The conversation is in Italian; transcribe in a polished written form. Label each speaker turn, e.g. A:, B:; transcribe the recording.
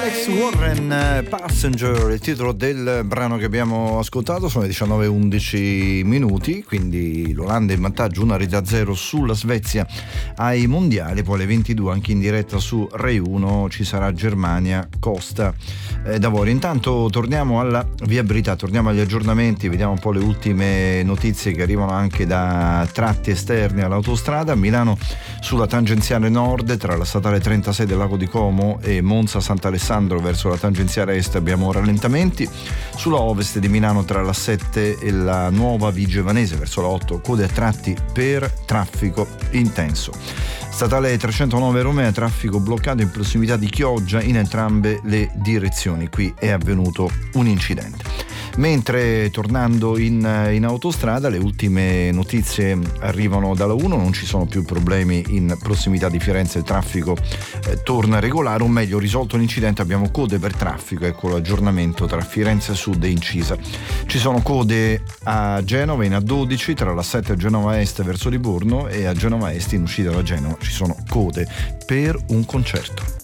A: Alex Warren, Passenger, il titolo del brano che abbiamo ascoltato. Sono le 19:11 minuti, quindi l'Olanda in vantaggio 1-0 sulla Svezia ai mondiali. Poi alle 22 anche in diretta su Rai 1 ci sarà Germania-Costa d'Avorio. Intanto torniamo alla viabilità, torniamo agli aggiornamenti, vediamo un po' le ultime notizie che arrivano anche da tratti esterni all'autostrada. A Milano sulla tangenziale nord tra la statale 36 del Lago di Como e Monza Sant'Alessandro verso la tangenziale est abbiamo rallentamenti. Sulla ovest di Milano tra la 7 e la Nuova Vigevanese verso la 8 code a tratti per traffico intenso. Statale 309 Romea, traffico bloccato in prossimità di Chioggia in entrambe le direzioni. Qui è avvenuto un incidente. Mentre tornando in autostrada, le ultime notizie arrivano dalla 1, non ci sono più problemi in prossimità di Firenze, il traffico torna regolare, o meglio risolto l'incidente, abbiamo code per traffico, ecco l'aggiornamento tra Firenze Sud e Incisa. Ci sono code a Genova in A12 tra la 7 e Genova Est verso Livorno, e a Genova Est in uscita da Genova ci sono code per un concerto.